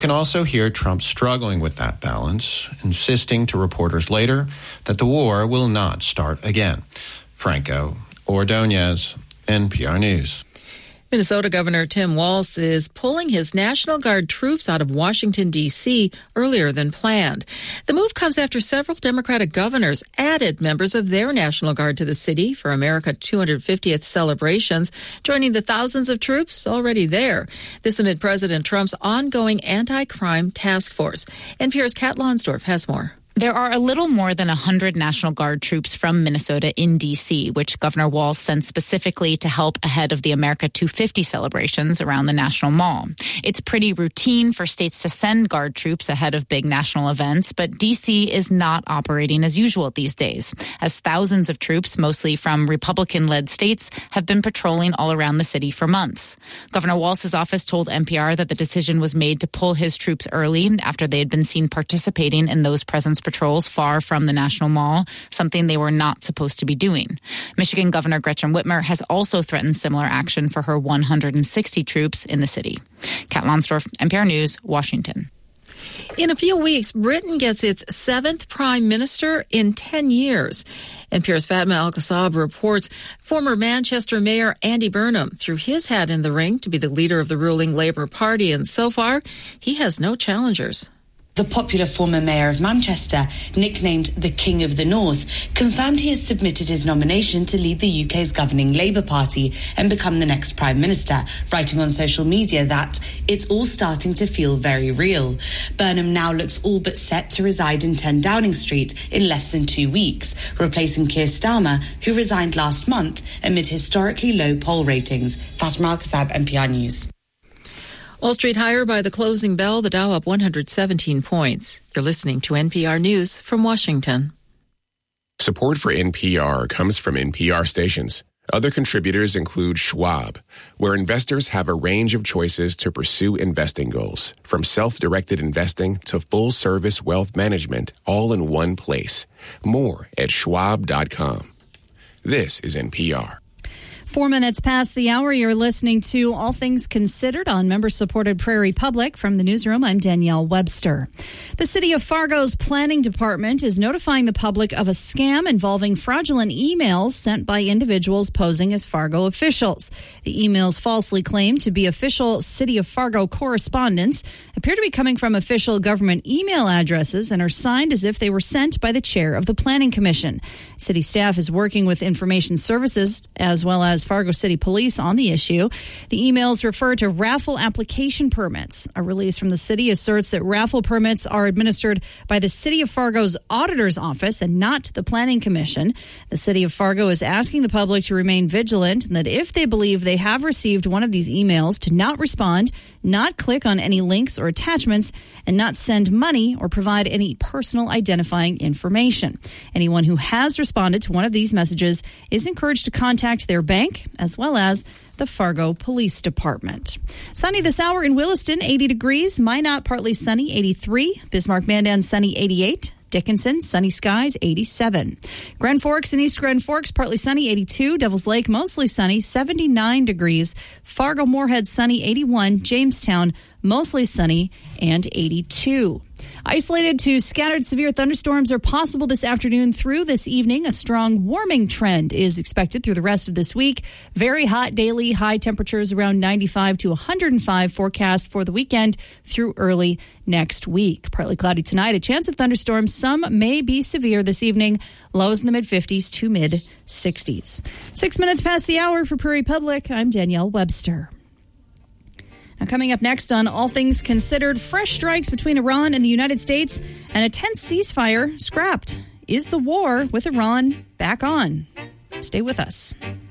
You can also hear Trump struggling with that balance, insisting to reporters later that the war will not start again. Franco Ordonez, NPR News. Minnesota Governor Tim Walz is pulling his National Guard troops out of Washington, D.C. earlier than planned. The move comes after several Democratic governors added members of their National Guard to the city for America 250th celebrations, joining the thousands of troops already there. This amid President Trump's ongoing anti-crime task force. NPR's Kat Lonsdorf has more. There are a little more than 100 National Guard troops from Minnesota in D.C., which Governor Walz sent specifically to help ahead of the America 250 celebrations around the National Mall. It's pretty routine for states to send Guard troops ahead of big national events, but D.C. is not operating as usual these days, as thousands of troops, mostly from Republican-led states, have been patrolling all around the city for months. Governor Walz's office told NPR that the decision was made to pull his troops early after they had been seen participating in those presence patrols far from the National Mall, something they were not supposed to be doing. Michigan Governor Gretchen Whitmer has also threatened similar action for her 160 troops in the city. Kat Lonsdorf, NPR News, Washington. In a few weeks, Britain gets its 7th prime minister in 10 years. NPR's Fatma Al-Qasab reports former Manchester Mayor Andy Burnham threw his hat in the ring to be the leader of the ruling Labour Party, and so far, he has no challengers. The popular former mayor of Manchester, nicknamed the King of the North, confirmed he has submitted his nomination to lead the UK's governing Labour Party and become the next Prime Minister, writing on social media that it's all starting to feel very real. Burnham now looks all but set to reside in 10 Downing Street in less than 2 weeks, replacing Keir Starmer, who resigned last month amid historically low poll ratings. Fatma Al-Qasab, NPR News. Wall Street higher by the closing bell, the Dow up 117 points. You're listening to NPR News from Washington. Support for NPR comes from NPR stations. Other contributors include Schwab, where investors have a range of choices to pursue investing goals, from self-directed investing to full-service wealth management, all in one place. More at schwab.com. This is NPR. 4 minutes past the hour, you're listening to All Things Considered on member-supported Prairie Public. From the newsroom, I'm Danielle Webster. The City of Fargo's Planning Department is notifying the public of a scam involving fraudulent emails sent by individuals posing as Fargo officials. The emails falsely claim to be official City of Fargo correspondence, appear to be coming from official government email addresses, and are signed as if they were sent by the chair of the Planning Commission. City staff is working with Information Services as well as Fargo City Police on the issue. The emails refer to raffle application permits. A release from the city asserts that raffle permits are administered by the City of Fargo's Auditor's Office and not the Planning Commission. The City of Fargo is asking the public to remain vigilant and that if they believe they have received one of these emails, to not respond, not click on any links or attachments, and not send money or provide any personal identifying information. Anyone who has responded to one of these messages is encouraged to contact their bank as well as the Fargo Police Department. Sunny this hour in Williston, 80 degrees. Minot, partly sunny, 83. Bismarck-Mandan, sunny, 88. Dickinson, sunny skies, 87. Grand Forks and East Grand Forks, partly sunny, 82. Devil's Lake, mostly sunny, 79 degrees. Fargo-Moorhead, sunny, 81. Jamestown, mostly sunny, and 82. Isolated to scattered severe thunderstorms are possible this afternoon through this evening. A strong warming trend is expected through the rest of this week. Very hot daily high temperatures around 95 to 105 forecast for the weekend through early next week. Partly cloudy tonight, a chance of thunderstorms. Some may be severe this evening. Lows in the mid-50s to mid-60s. 6 minutes past the hour for Prairie Public. I'm Danielle Webster. Now, coming up next on All Things Considered, fresh strikes between Iran and the United States and a tense ceasefire scrapped. Is the war with Iran back on? Stay with us.